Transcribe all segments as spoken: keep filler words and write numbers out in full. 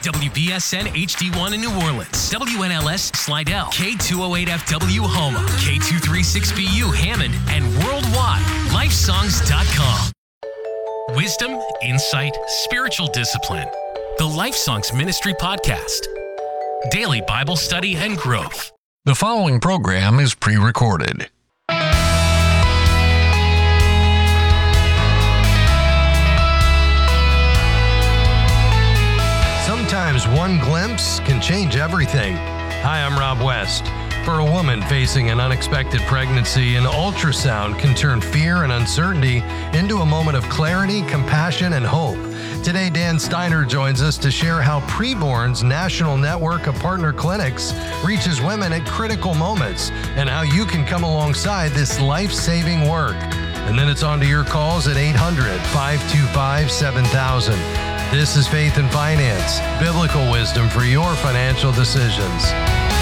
W B S N H D one in New Orleans, W N L S Slidell, K two oh eight F W Houma, K two thirty-six B U Hammond, and worldwide, lifesongs dot com. Wisdom, insight, spiritual discipline. The Life Songs Ministry Podcast. Daily Bible study and growth. The following program is pre-recorded. Sometimes one glimpse can change everything. Hi, I'm Rob West. For a woman facing an unexpected pregnancy, an ultrasound can turn fear and uncertainty into a moment of clarity, compassion, and hope. Today, Dan Steiner joins us to share how Preborn's national network of partner clinics reaches women at critical moments and how you can come alongside this life-saving work. And then it's on to your calls at eight hundred, five two five, seven thousand. This is Faith and Finance, biblical wisdom for your financial decisions.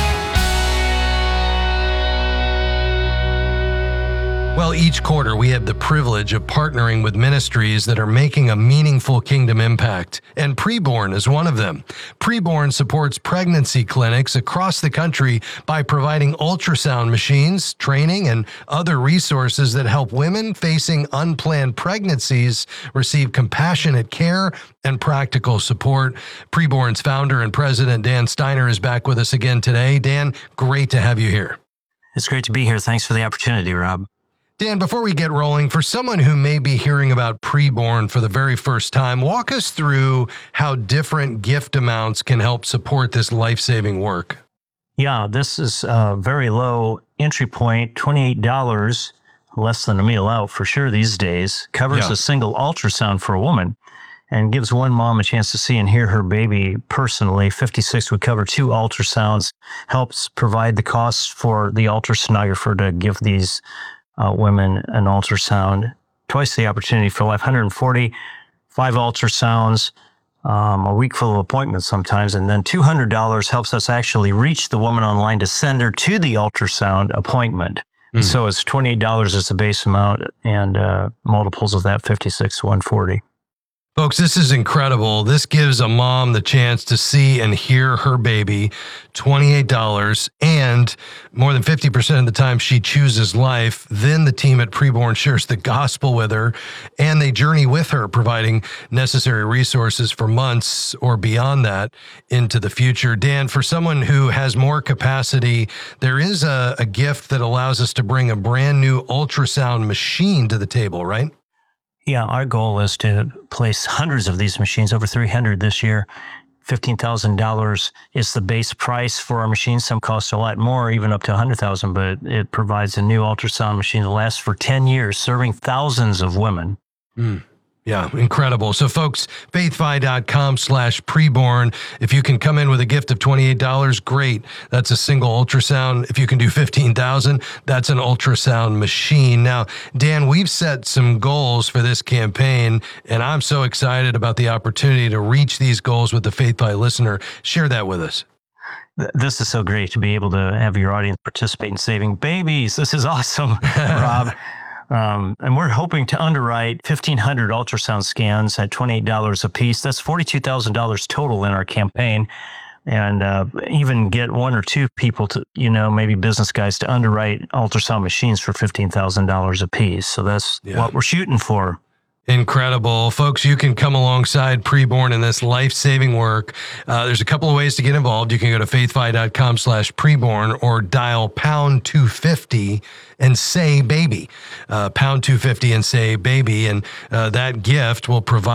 Well, each quarter we have the privilege of partnering with ministries that are making a meaningful kingdom impact, and Preborn is one of them. Preborn supports pregnancy clinics across the country by providing ultrasound machines, training, and other resources that help women facing unplanned pregnancies receive compassionate care and practical support. Preborn's founder and president, Dan Steiner, is back with us again today. Dan, great to have you here. It's great to be here. Thanks for the opportunity, Rob. Dan, before we get rolling, for someone who may be hearing about Preborn for the very first time, walk us through how different gift amounts can help support this life-saving work. Yeah, this is a very low entry point, twenty-eight dollars, less than a meal out for sure these days, covers Yeah. a single ultrasound for a woman and gives one mom a chance to see and hear her baby personally. fifty-six would cover two ultrasounds, helps provide the costs for the ultrasonographer to give these Uh, women an ultrasound, twice the opportunity for life, one hundred forty, five ultrasounds, um, a week full of appointments sometimes, and then two hundred dollars helps us actually reach the woman online to send her to the ultrasound appointment. Mm. So it's twenty-eight dollars as the base amount, and uh, multiples of that, fifty-six, one hundred forty. Folks, this is incredible. This gives a mom the chance to see and hear her baby, twenty-eight dollars, and more than fifty percent of the time she chooses life. Then the team at Preborn shares the gospel with her, and they journey with her, providing necessary resources for months or beyond that into the future. Dan, for someone who has more capacity, there is a, a gift that allows us to bring a brand new ultrasound machine to the table, right? Yeah, our goal is to place hundreds of these machines, over three hundred this year. fifteen thousand dollars is the base price for our machines. Some cost a lot more, even up to one hundred thousand dollars, but it provides a new ultrasound machine that lasts for ten years, serving thousands of women. Mm. Yeah, incredible. So folks, faithfi.com slash preborn. If you can come in with a gift of twenty-eight dollars, great. That's a single ultrasound. If you can do fifteen thousand dollars, that's an ultrasound machine. Now, Dan, we've set some goals for this campaign, and I'm so excited about the opportunity to reach these goals with the FaithFi listener. Share that with us. This is so great to be able to have your audience participate in saving babies. This is awesome, Rob. Um, and we're hoping to underwrite fifteen hundred ultrasound scans at twenty-eight dollars a piece. That's forty-two thousand dollars total in our campaign. And uh, even get one or two people to, you know, maybe business guys to underwrite ultrasound machines for fifteen thousand dollars a piece. So that's yeah. what we're shooting for. Incredible. Folks, you can come alongside Preborn in this life-saving work. Uh, there's a couple of ways to get involved. You can go to faithfi.com slash preborn or dial pound two fifty and say baby. Uh, pound two fifty and say baby. And uh, that gift will provide